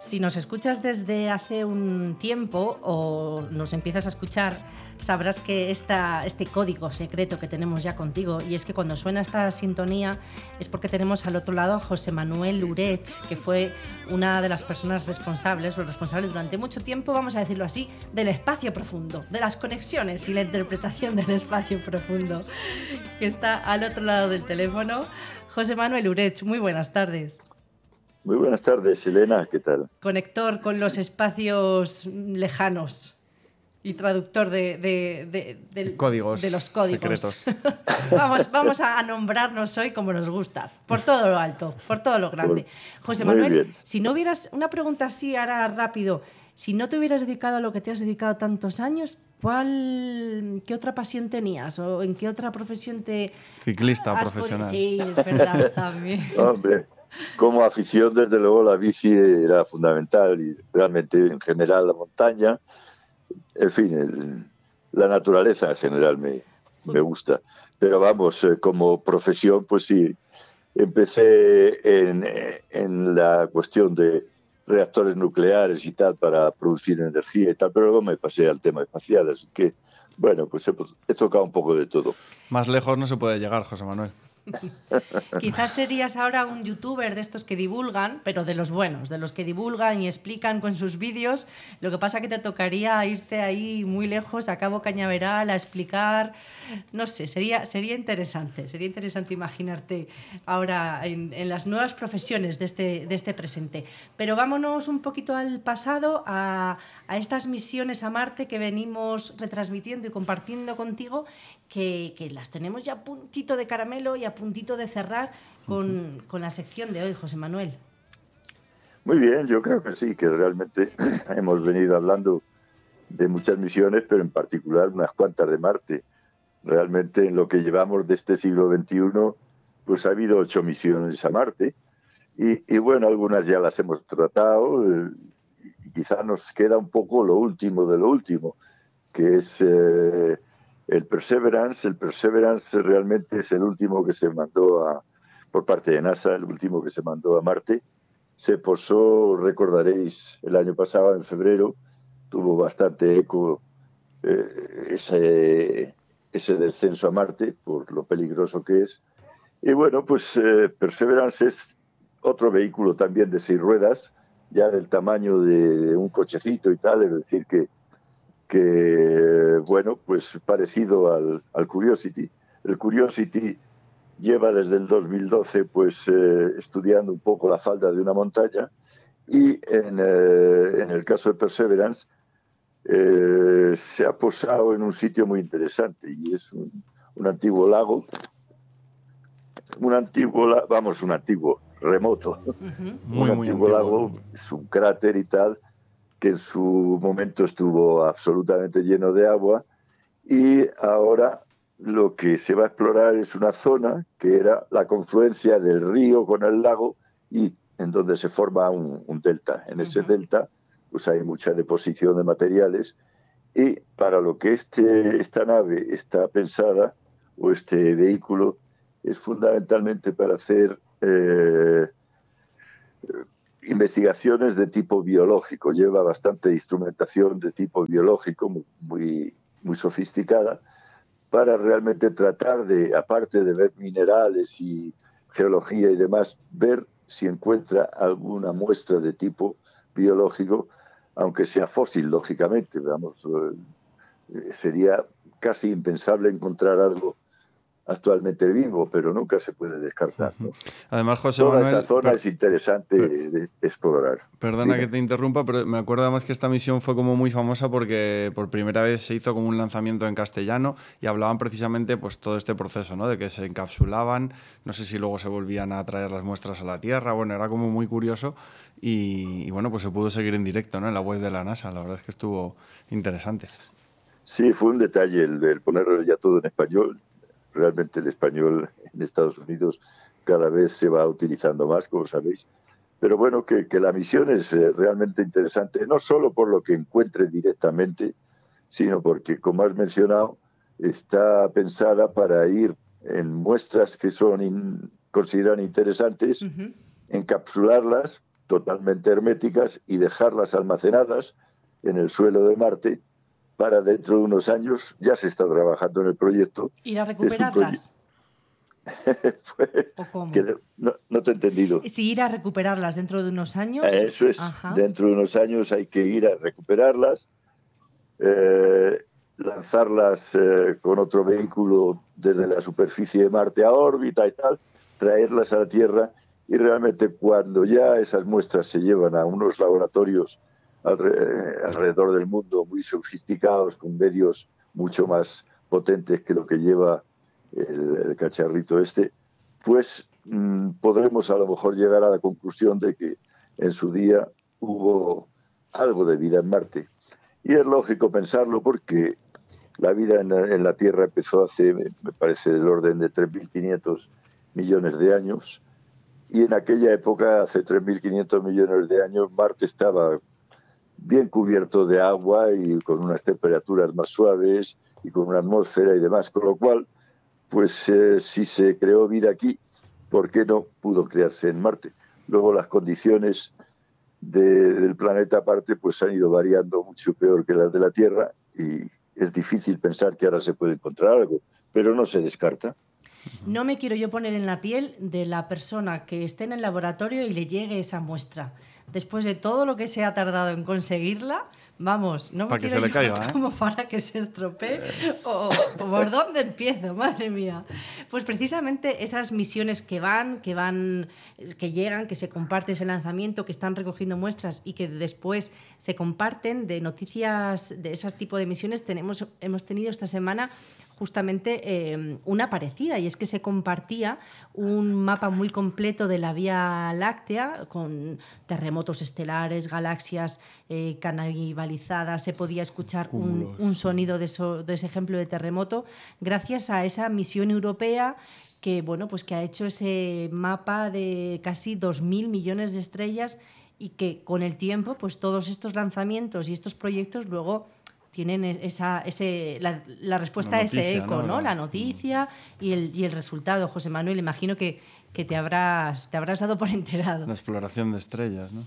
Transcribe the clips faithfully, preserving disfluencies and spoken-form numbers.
Si nos escuchas desde hace un tiempo o nos empiezas a escuchar, sabrás que esta, este código secreto que tenemos ya contigo, y es que cuando suena esta sintonía es porque tenemos al otro lado a José Manuel Urech, que fue una de las personas responsables, o el responsable durante mucho tiempo, vamos a decirlo así, del espacio profundo, de las conexiones y la interpretación del espacio profundo, que está al otro lado del teléfono. José Manuel Urech, muy buenas tardes. Muy buenas tardes, Elena, ¿qué tal? Conector con los espacios lejanos y traductor de, de, de, de, códigos de los códigos secretos. vamos, vamos a nombrarnos hoy como nos gusta, por todo lo alto, por todo lo grande. José Muy Manuel, bien. Si no hubieras, una pregunta así ahora rápido, si no te hubieras dedicado a lo que te has dedicado tantos años, ¿cuál, qué otra pasión tenías? ¿O en qué otra profesión te... Ciclista has profesional. pod- Sí, es verdad, también. Hombre, como afición, desde luego, la bici era fundamental y realmente, en general, la montaña, en fin, el- la naturaleza en general me, me gusta. Pero vamos, eh, como profesión, pues sí, empecé en, eh, en la cuestión de reactores nucleares y tal para producir energía y tal, pero luego me pasé al tema espacial, así que, bueno, pues he, he tocado un poco de todo. Más lejos no se puede llegar, José Manuel. Quizás serías ahora un youtuber de estos que divulgan, pero de los buenos, de los que divulgan y explican con sus vídeos. Lo que pasa que te tocaría irte ahí muy lejos, a Cabo Cañaveral, a explicar. No sé, sería, sería interesante, sería interesante imaginarte ahora en, en las nuevas profesiones de este, de este presente. Pero vámonos un poquito al pasado, a, a estas misiones a Marte que venimos retransmitiendo y compartiendo contigo, que, que las tenemos ya a puntito de caramelo y a puntito de cerrar con, con la sección de hoy, José Manuel. Muy bien, yo creo que sí, que realmente hemos venido hablando de muchas misiones, pero en particular unas cuantas de Marte. Realmente en lo que llevamos de este siglo veintiuno, pues ha habido ocho misiones a Marte y, y bueno, algunas ya las hemos tratado eh, y quizá nos queda un poco lo último de lo último, que es eh, el Perseverance. El Perseverance realmente es el último que se mandó a, por parte de NASA, el último que se mandó a Marte. Se posó, recordaréis, el año pasado, en febrero, tuvo bastante eco eh, ese, ese descenso a Marte, por lo peligroso que es. Y bueno, pues eh, Perseverance es otro vehículo también de seis ruedas, ya del tamaño de un cochecito y tal, es decir, que, que bueno, pues parecido al, al Curiosity. El Curiosity lleva desde el dos mil doce pues eh, estudiando un poco la falda de una montaña y en, eh, en el caso de Perseverance eh, se ha posado en un sitio muy interesante y es un, un antiguo lago, un antiguo, la- vamos, un antiguo remoto, Uh-huh. Muy, un muy antiguo antiguo. lago, es un cráter y tal, que en su momento estuvo absolutamente lleno de agua y ahora lo que se va a explorar es una zona que era la confluencia del río con el lago y en donde se forma un, un delta. En ese Uh-huh. delta pues hay mucha deposición de materiales y para lo que este, esta nave está pensada o este vehículo es fundamentalmente para hacer eh, investigaciones de tipo biológico. Lleva bastante instrumentación de tipo biológico muy, muy, muy sofisticada para realmente tratar de, aparte de ver minerales y geología y demás, ver si encuentra alguna muestra de tipo biológico, aunque sea fósil, lógicamente. Vamos, eh, sería casi impensable encontrar algo actualmente vivo, pero nunca se puede descartar, ¿no? Además, José Toda Manuel, esa zona per- es interesante per- de explorar. perdona Dime. que te interrumpa, pero me acuerdo además que esta misión fue como muy famosa porque por primera vez se hizo como un lanzamiento en castellano y hablaban precisamente pues todo este proceso, ¿no? De que se encapsulaban, no sé si luego se volvían a traer las muestras a la Tierra, bueno, era como muy curioso y, y bueno, pues se pudo seguir en directo, ¿no? En la web de la NASA, la verdad es que estuvo interesante. Sí, fue un detalle el, el ponerlo ya todo en español. Realmente el español en Estados Unidos cada vez se va utilizando más, como sabéis. Pero bueno, que, que la misión es eh, realmente interesante, no solo por lo que encuentre directamente, sino porque, como has mencionado, está pensada para ir en muestras que son in, consideran interesantes, Uh-huh. encapsularlas totalmente herméticas y dejarlas almacenadas en el suelo de Marte para dentro de unos años, ya se está trabajando en el proyecto. ¿Ir a recuperarlas? Fue, ¿O cómo? Que no, no te he entendido. Si ir a recuperarlas dentro de unos años. Eso es, Ajá. Dentro de unos años hay que ir a recuperarlas, eh, lanzarlas eh, con otro vehículo desde la superficie de Marte a órbita y tal, traerlas a la Tierra, y realmente cuando ya esas muestras se llevan a unos laboratorios alrededor del mundo muy sofisticados, con medios mucho más potentes que lo que lleva el, el cacharrito este, pues mmm, podremos a lo mejor llegar a la conclusión de que en su día hubo algo de vida en Marte. Y es lógico pensarlo porque la vida en, en la Tierra empezó hace, me parece, del orden de tres mil quinientos millones de años, y en aquella época, hace tres mil quinientos millones de años, Marte estaba bien cubierto de agua y con unas temperaturas más suaves y con una atmósfera y demás, con lo cual, pues eh, si se creó vida aquí, ¿por qué no pudo crearse en Marte? Luego las condiciones de, del planeta aparte pues han ido variando mucho peor que las de la Tierra, y es difícil pensar que ahora se puede encontrar algo, pero no se descarta. No me quiero yo poner en la piel de la persona que esté en el laboratorio y le llegue esa muestra. Después de todo lo que se ha tardado en conseguirla, vamos, no me para que quiero se le caiga, yo ¿eh? como para que se estropee. O, o ¿por dónde empiezo? Madre mía. Pues precisamente esas misiones que van, que van, que llegan, que se comparte ese lanzamiento, que están recogiendo muestras y que después se comparten, de noticias de ese tipo de misiones, tenemos, hemos tenido esta semana justamente eh, una parecida, y es que se compartía un mapa muy completo de la Vía Láctea con terremotos estelares, galaxias eh, canibalizadas, se podía escuchar un, un sonido de, eso, de ese ejemplo de terremoto gracias a esa misión europea que, bueno, pues que ha hecho ese mapa de casi dos mil millones de estrellas, y que con el tiempo pues todos estos lanzamientos y estos proyectos luego tienen esa, ese, la, la respuesta noticia, a ese eco, ¿no? ¿no? La noticia y el, y el resultado. José Manuel, imagino que, que te, habrás, te habrás dado por enterado. La exploración de estrellas, ¿no?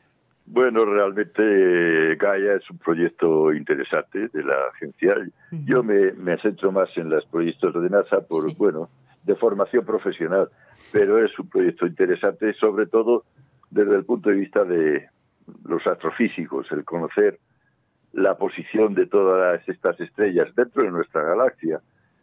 Bueno, realmente Gaia es un proyecto interesante de la agencia. Uh-huh. Yo me, me centro más en los proyectos de NASA por, sí. bueno, de formación profesional, pero es un proyecto interesante, sobre todo desde el punto de vista de los astrofísicos, el conocer la posición de todas estas estrellas dentro de nuestra galaxia,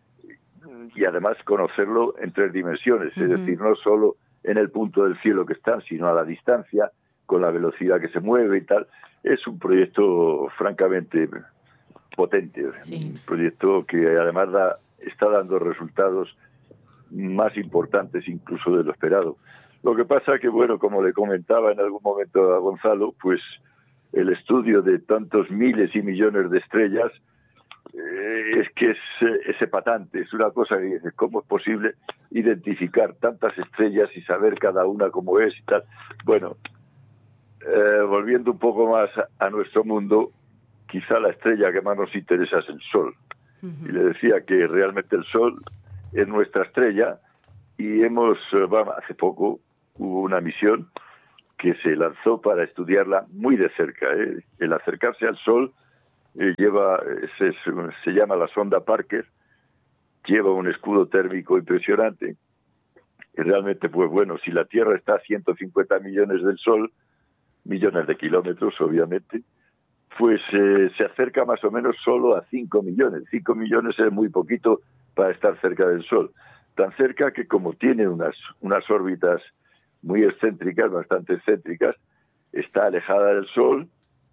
y además conocerlo en tres dimensiones, uh-huh. es decir, no solo en el punto del cielo que están, sino a la distancia, con la velocidad que se mueve y tal. Es un proyecto francamente potente, sí. un proyecto que además da, está dando resultados más importantes incluso de lo esperado. Lo que pasa que, bueno, como le comentaba en algún momento a Gonzalo, pues el estudio de tantos miles y millones de estrellas eh, es que es, es epatante, es una cosa que dice, ¿cómo es posible identificar tantas estrellas y saber cada una cómo es y tal? Bueno, eh, volviendo un poco más a, a nuestro mundo, quizá la estrella que más nos interesa es el Sol. Uh-huh. Y le decía que realmente el Sol es nuestra estrella, y hemos, bueno, hace poco hubo una misión que se lanzó para estudiarla muy de cerca. ¿eh? El acercarse al Sol eh, lleva, se, se llama la sonda Parker, lleva un escudo térmico impresionante. Y realmente, pues bueno, si la Tierra está a ciento cincuenta millones del Sol, millones de kilómetros, obviamente, pues eh, se acerca más o menos solo a cinco millones. cinco millones es muy poquito para estar cerca del Sol. Tan cerca que, como tiene unas, unas órbitas muy excéntricas, bastante excéntricas, está alejada del Sol,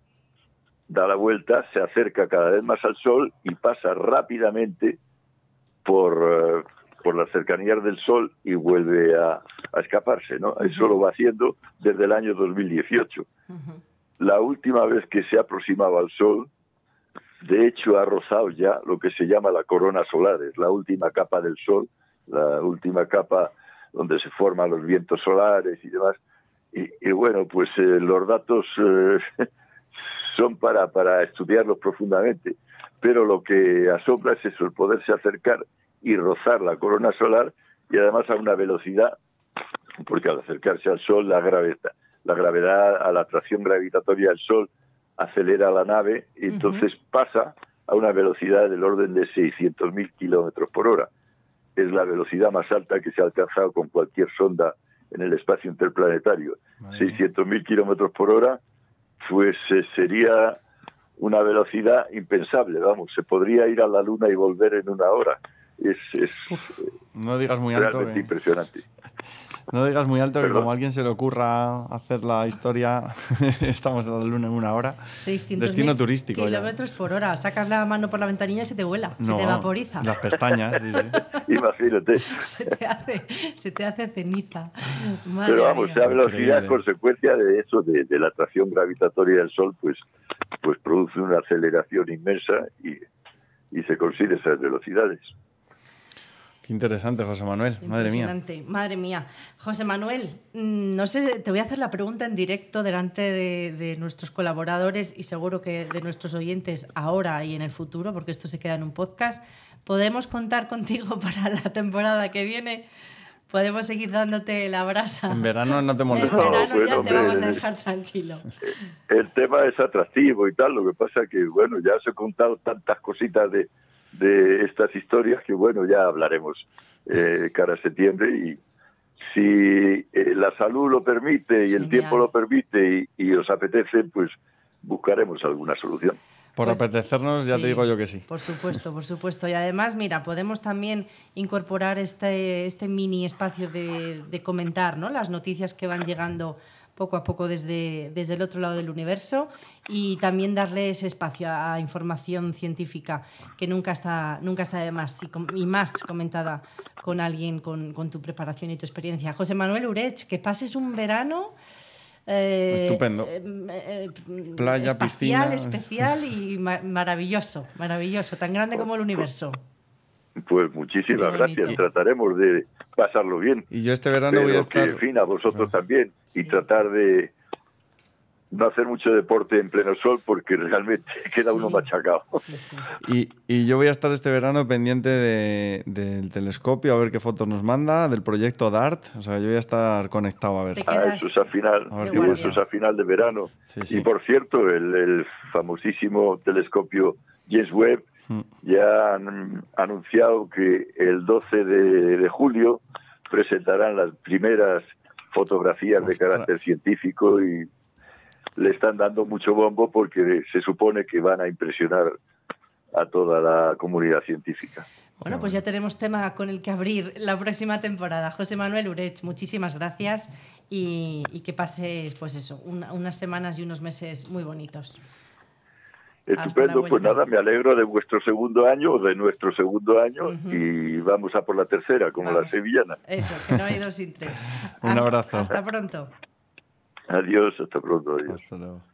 da la vuelta, se acerca cada vez más al Sol y pasa rápidamente por, uh, por las cercanías del Sol y vuelve a, a escaparse, ¿no? Uh-huh. Eso lo va haciendo desde el año dos mil dieciocho. Uh-huh. La última vez que se aproximaba al Sol, de hecho ha rozado ya lo que se llama la corona solar, es la última capa del Sol, la última capa donde se forman los vientos solares y demás. Y, y bueno, pues eh, los datos eh, son para, para estudiarlos profundamente, pero lo que asombra es eso, el poderse acercar y rozar la corona solar, y además a una velocidad, porque al acercarse al Sol la gravedad, la gravedad, a la atracción gravitatoria del Sol, acelera la nave y entonces uh-huh. pasa a una velocidad del orden de seiscientos mil kilómetros por hora. Es la velocidad más alta que se ha alcanzado con cualquier sonda en el espacio interplanetario. seiscientos mil kilómetros por hora, pues eh, sería una velocidad impensable, vamos, se podría ir a la Luna y volver en una hora. Es, es Uf, no digas muy realmente alto, que... impresionante. No digas muy alto, ¿Perdón? que como a alguien se le ocurra hacer la historia, estamos en la Luna en una hora. Destino turístico. Kilómetros por hora. Sacas la mano por la ventanilla y se te vuela, no, se te vaporiza. Las pestañas, sí, sí. Imagínate. Se te hace, se te hace ceniza. Madre Pero vamos, mía. la velocidad, Increíble. consecuencia de eso, de, de la atracción gravitatoria del Sol, pues, pues produce una aceleración inmensa y, y se consigue esas velocidades. Qué interesante, José Manuel. Madre mía. Madre mía. José Manuel, no sé, te voy a hacer la pregunta en directo delante de, de nuestros colaboradores y seguro que de nuestros oyentes ahora y en el futuro, porque esto se queda en un podcast. ¿Podemos contar contigo para la temporada que viene? ¿Podemos seguir dándote la brasa? En verano no te molestes. En verano No, bueno, ya te hombre, vamos a dejar tranquilo. El tema es atractivo y tal, lo que pasa que, bueno, ya os he contado tantas cositas de, de estas historias que, bueno, ya hablaremos eh, cara a septiembre y si eh, la salud lo permite y el Genial. tiempo lo permite y, y os apetece, pues buscaremos alguna solución. Por Pues, apetecernos, ya sí, te digo yo que sí. Por supuesto, por supuesto. Y además, mira, podemos también incorporar este, este mini espacio de, de comentar, ¿no?, las noticias que van llegando poco a poco desde, desde el otro lado del universo y también darle ese espacio a información científica que nunca está, nunca está de más y, com- y más comentada con alguien con, con tu preparación y tu experiencia. José Manuel Urech, que pases un verano... Eh, Estupendo. eh, eh, Playa, espacial, piscina. especial y ma- maravilloso, maravilloso, tan grande como el universo. Pues muchísimas Qué bonito. gracias, trataremos de pasarlo bien. Y yo este verano Pero voy a que, estar... en fin, a vosotros Ah. también, Sí. y tratar de no hacer mucho deporte en pleno sol porque realmente queda Sí. uno machacado. Sí, sí. Y, y yo voy a estar este verano pendiente de, del telescopio, a ver qué fotos nos manda, del proyecto DART. O sea, yo voy a estar conectado a ver. Te Ah, quedas eso es a final, A ver de qué y pasa. eso es a final de verano. Sí, sí. Y por cierto, el, el famosísimo telescopio James Webb Mm. ya han anunciado que el doce de, de julio presentarán las primeras fotografías de Ostras. carácter científico y le están dando mucho bombo porque se supone que van a impresionar a toda la comunidad científica. Bueno, pues ya tenemos tema con el que abrir la próxima temporada. José Manuel Urech, muchísimas gracias y, y que pases, pues eso, una- unas semanas y unos meses muy bonitos. Hasta la Estupendo, pues vuelta. nada, me alegro de vuestro segundo año, o de nuestro segundo año, Ujú. y vamos a por la tercera, como Vamos. la sevillana. Eso, que no hay dos sin tres. Un Hasta- abrazo. Hasta pronto. Adiós, hasta pronto. Adiós. Hasta luego.